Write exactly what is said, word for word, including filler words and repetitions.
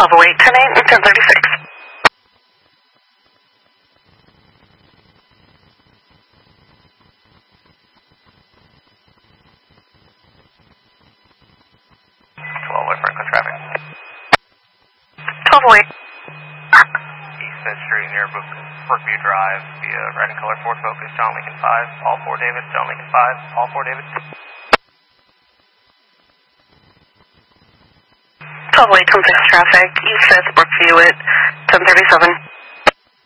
twelve oh eight, ten eight, and ten thirty-six. twelve oh eight, Franklin traffic. twelve oh eight. East Fifth Street near Brook, Brookview Drive via red and color Ford Focus, John Lincoln five, all four David, John Lincoln five, all four David. twelve oh eight, ten six traffic, East Fifth, Brookview at ten thirty-seven.